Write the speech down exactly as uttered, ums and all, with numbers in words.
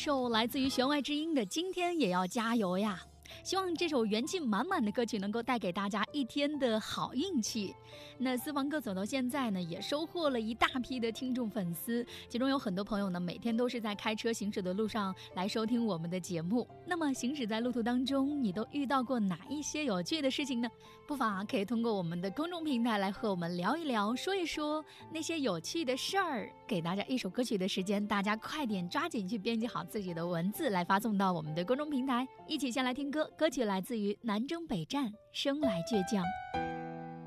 首来自于弦外之音的《今天也要加油呀》，希望这首元气满满的歌曲能够带给大家一天的好运气。那私房歌走到现在呢，也收获了一大批的听众粉丝，其中有很多朋友呢，每天都是在开车行驶的路上来收听我们的节目。那么行驶在路途当中，你都遇到过哪一些有趣的事情呢？不妨可以通过我们的公众平台来和我们聊一聊，说一说那些有趣的事儿。给大家一首歌曲的时间，大家快点抓紧去编辑好自己的文字来发送到我们的公众平台，一起先来听歌。歌曲来自于南征北战，生来倔强。